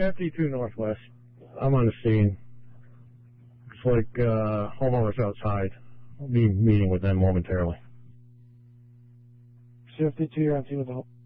52 Northwest. I'm on the scene. It's like homeowners outside. I'll be meeting with them momentarily. 52, you're on scene with the home.